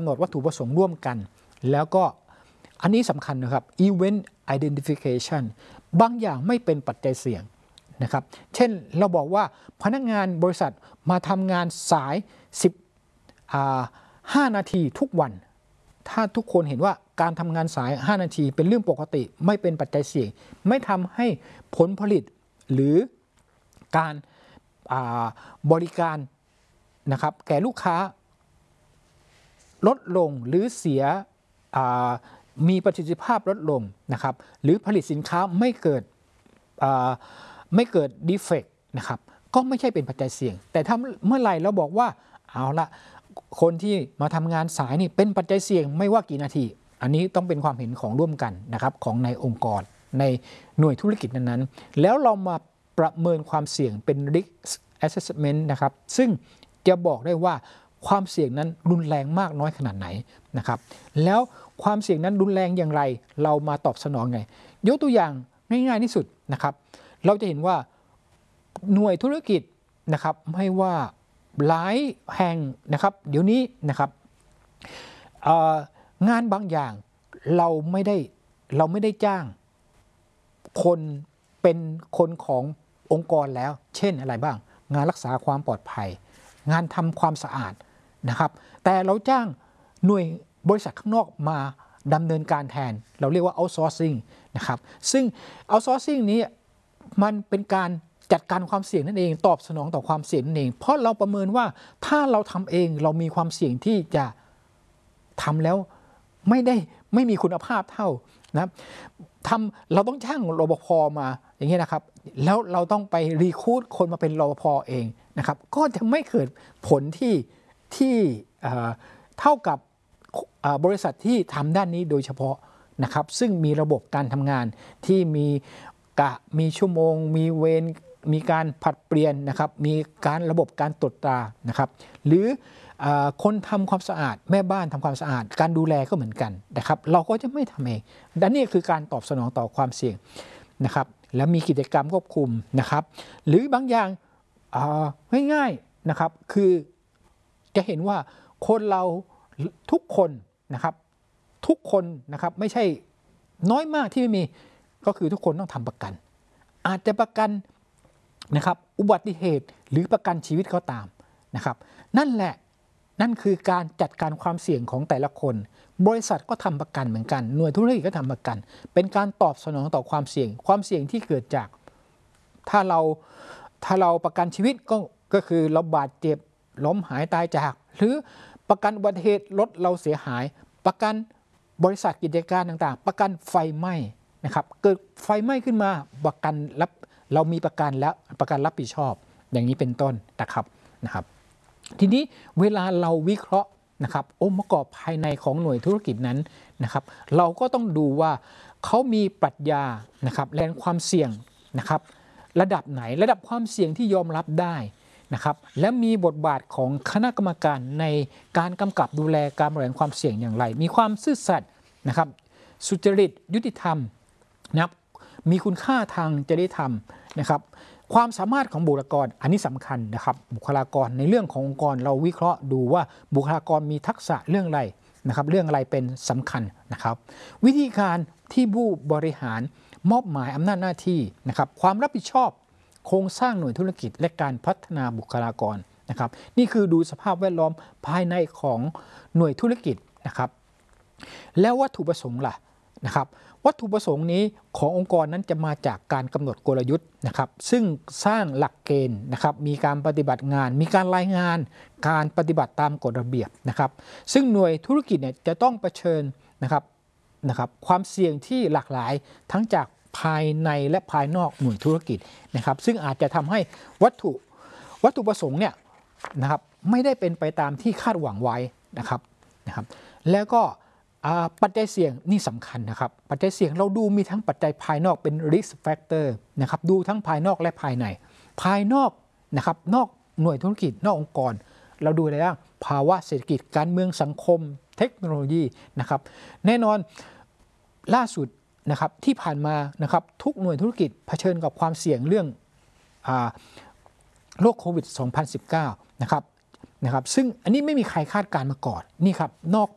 หนดวัตถุประสงค์ร่วมกันแล้วก็อันนี้สำคัญนะครับ event identification บางอย่างไม่เป็นปัจจัยเสี่ยงนะครับเช่นเราบอกว่าพนักงานบริษัทมาทำงานสาย5 นาทีทุกวันถ้าทุกคนเห็นว่าการทำงานสาย5 นาทีเป็นเรื่องปกติไม่เป็นปัจจัยเสี่ยงไม่ทำให้ผลผลิตหรือการบริการนะครับแก่ลูกค้าลดลงหรือเสียมีประสิทธิภาพลดลงนะครับหรือผลิตสินค้าไม่เกิดดีเฟกต์นะครับก็ไม่ใช่เป็นปัจจัยเสี่ยงแต่ถ้าเมื่อไหร่เราบอกว่าเอาละคนที่มาทำงานสายนี่เป็นปัจจัยเสี่ยงไม่ว่ากี่นาทีอันนี้ต้องเป็นความเห็นของร่วมกันนะครับของในองค์กรในหน่วยธุรกิจนั้นๆแล้วเรามาประเมินความเสี่ยงเป็น risk assessment นะครับซึ่งจะบอกได้ว่าความเสี่ยงนั้นรุนแรงมากน้อยขนาดไหนนะครับแล้วความเสี่ยงนั้นรุนแรงอย่างไรเรามาตอบสนองไงยกตัวอย่างง่ายๆที่สุดนะครับเราจะเห็นว่าหน่วยธุรกิจนะครับไม่ว่าหลายแห่งนะครับเดี๋ยวนี้นะครับงานบางอย่างเราไม่ได้จ้างคนเป็นคนขององค์กรแล้วเช่นอะไรบ้างงานรักษาความปลอดภัยงานทำความสะอาดนะครับแต่เราจ้างหน่วยบริษัทข้างนอกมาดำเนินการแทนเราเรียกว่า outsourcing นะครับซึ่ง outsourcing นี้มันเป็นการจัดการความเสี่ยงนั่นเองตอบสนองต่อความเสี่ยงนั่นเองเพราะเราประเมินว่าถ้าเราทำเองเรามีความเสี่ยงที่จะทำแล้วไม่มีคุณภาพเท่านะเราต้องจ้างรปภ.มาอย่างนี้นะครับแล้วเราต้องไปรีคูดคนมาเป็นรปภ.เองนะครับก็จะไม่เกิดผลที่เท่ากับบริษัทที่ทำด้านนี้โดยเฉพาะนะครับซึ่งมีระบบการทำงานที่มีชั่วโมงมีเวรมีการผลัดเปลี่ยนนะครับมีการระบบการตรวจตรานะครับหรือคนทำความสะอาดแม่บ้านทำความสะอาดการดูแลก็เหมือนกันนะครับเราก็จะไม่ทำเองและนี่คือการตอบสนองต่อความเสี่ยงนะครับแล้วมีกิจกรรมควบคุมนะครับหรือบางอย่างง่ายๆนะครับคือจะเห็นว่าคนเราทุกคนนะครับไม่ใช่น้อยมากที่ไม่มีก็คือทุกคนต้องทำประกันอาจจะประกันนะครับอุบัติเหตุหรือประกันชีวิตก็ตามนะครับนั่นคือการจัดการความเสี่ยงของแต่ละคนบริษัทก็ทำประกันเหมือนกันหน่วยธุรกิจก็ทำประกันเป็นการตอบสนองต่อความเสี่ยงที่เกิดจากถ้าเราประกันชีวิตก็คือเราบาดเจ็บล้มหายตายจากหรือประกันอุบัติเหตุรถเราเสียหายประกันบริษัทกิจการต่างๆประกันไฟไหม้นะครับเกิดไฟไหม้ขึ้นมาเรามีประกันแล้วประกันรับผิดชอบอย่างนี้เป็นต้นนะครับทีนี้เวลาเราวิเคราะห์นะครับองค์ประกอบภายในของหน่วยธุรกิจนั้นนะครับเราก็ต้องดูว่าเขามีปรัชญานะครับแรงความเสี่ยงนะครับระดับไหนระดับความเสี่ยงที่ยอมรับได้นะครับและมีบทบาทของคณะกรรมการในการกำกับดูแลการบริหารความเสี่ยงอย่างไรมีความซื่อสัตย์นะครับสุจริตยุติธรรมนะครับมีคุณค่าทางจริยธรรมนะครับความสามารถของบุคลากรอันนี้สำคัญนะครับบุคลากรในเรื่องขององค์กรเราวิเคราะห์ดูว่าบุคลากรมีทักษะเรื่องอะไรนะครับเรื่องอะไรเป็นสำคัญนะครับวิธีการที่ผู้บริหารมอบหมายอำนาจหน้าที่นะครับความรับผิดชอบโครงสร้างหน่วยธุรกิจและการพัฒนาบุคลากรนะครับนี่คือดูสภาพแวดล้อมภายในของหน่วยธุรกิจนะครับแล้ววัตถุประสงค์ล่ะนะครับวัตถุประสงค์นี้ขององค์กรนั้นจะมาจากการกำหนดกลยุทธ์นะครับซึ่งสร้างหลักเกณฑ์นะครับมีการปฏิบัติงานมีการรายงานการปฏิบัติตามกฎระเบียบนะครับซึ่งหน่วยธุรกิจเนี่ยจะต้องเผชิญนะครับความเสี่ยงที่หลากหลายทั้งจากภายในและภายนอกหน่วยธุรกิจนะครับซึ่งอาจจะทำให้วัตถุประสงค์เนี่ยนะครับไม่ได้เป็นไปตามที่คาดหวังไว้นะครับแล้วก็ปัจจัยเสี่ยงนี่สำคัญนะครับปัจจัยเสี่ยงเราดูมีทั้งปัจจัยภายนอกเป็น risk factor นะครับดูทั้งภายนอกและภายในภายนอกนะครับนอกหน่วยธุรกิจนอกองค์กรเราดูอะไรบ้างภาวะเศรษฐกิจการเมืองสังคมเทคโนโลยีนะครับแน่นอนล่าสุดนะครับที่ผ่านมานะครับทุกหน่วยธุรกิจเผชิญกับความเสี่ยงเรื่องโรคโควิด 2019 นะครับซึ่งอันนี้ไม่มีใครคาดการณ์มาก่อนนี่ครับนอก